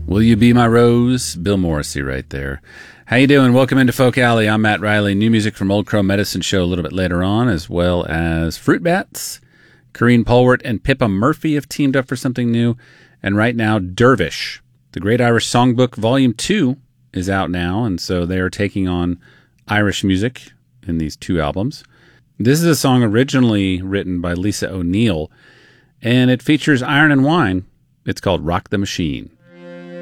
Will You Be My Rose? Bill Morrissey right there. How you doing? Welcome into Folk Alley. I'm Matt Riley. New music from Old Crow Medicine Show a little bit later on, as well as Fruit Bats. Corrine Polwart and Pippa Murphy have teamed up for something new. And right now, Dervish. The Great Irish Songbook Volume 2 is out now, and so they are taking on Irish music in these two albums. This is a song originally written by Lisa O'Neill, and it features Iron and Wine. It's called Rock the Machine.